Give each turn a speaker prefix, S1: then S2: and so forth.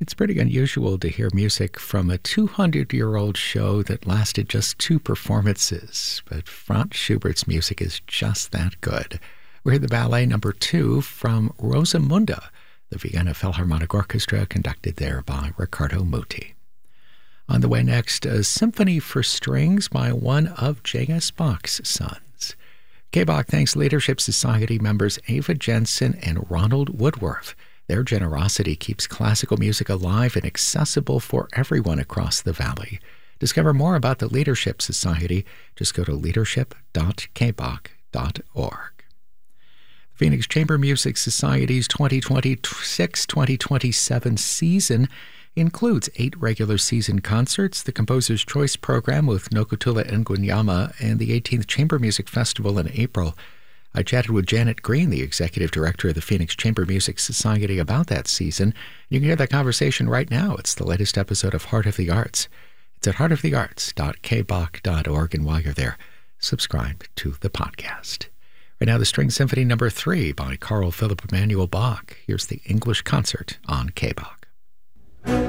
S1: It's pretty unusual to hear music from a 200-year-old show that lasted just 2 performances, but Franz Schubert's music is just that good. We heard the ballet number 2 from Rosamunde, the Vienna Philharmonic Orchestra, conducted there by Riccardo Muti. On the way next, a symphony for strings by one of J.S. Bach's sons. K-Bach thanks Leadership Society members Ava Jensen and Ronald Woodworth. Their generosity keeps classical music alive and accessible for everyone across the valley. Discover more about the Leadership Society. Just go to leadership.kbach.org. The Phoenix Chamber Music Society's 2026-2027 season includes 8 regular season concerts, the Composer's Choice Program with Nokutula Ngunyama, and the 18th Chamber Music Festival in April. I chatted with Janet Green, the Executive Director of the Phoenix Chamber Music Society, about that season. You can hear that conversation right now. It's the latest episode of Heart of the Arts. It's at heartofthearts.kbach.org, and while you're there, subscribe to the podcast. Right now, the String Symphony No. 3 by Carl Philipp Emanuel Bach. Here's the English Concert on K-Bach.